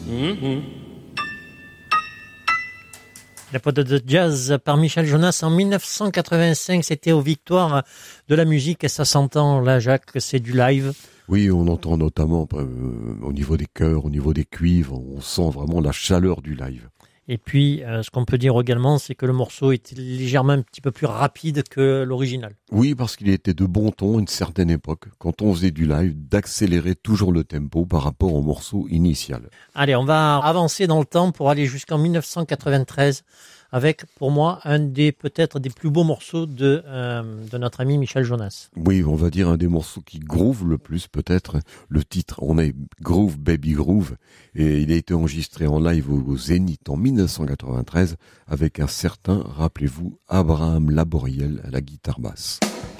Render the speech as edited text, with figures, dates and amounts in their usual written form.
La pote de jazz par Michel Jonas en 1985, c'était aux Victoires de la musique et ça s'entend là, Jacques, c'est du live. Oui, on entend notamment au niveau des chœurs, au niveau des cuivres, on sent vraiment la chaleur du live. Et puis, ce qu'on peut dire également, c'est que le morceau était légèrement un petit peu plus rapide que l'original. Oui, parce qu'il était de bon ton à une certaine époque, quand on faisait du live, d'accélérer toujours le tempo par rapport au morceau initial. Allez, on va avancer dans le temps pour aller jusqu'en 1993 avec, pour moi, peut-être des plus beaux morceaux de notre ami Michel Jonas. Oui, on va dire un des morceaux qui groove le plus, peut-être. Le titre, on est Groove Baby Groove, et il a été enregistré en live au Zénith en 1993 avec un certain, rappelez-vous, Abraham Laboriel à la guitare basse.